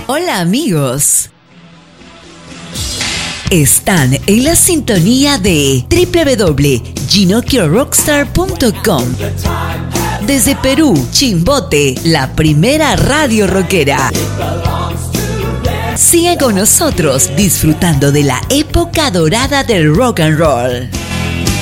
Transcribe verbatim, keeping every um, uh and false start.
Hola amigos. Están en la sintonía de doble u doble u doble punto ginocchio rockstar punto com. Desde Perú, Chimbote, la primera radio rockera. Sigue con nosotros disfrutando de la época dorada del rock and roll.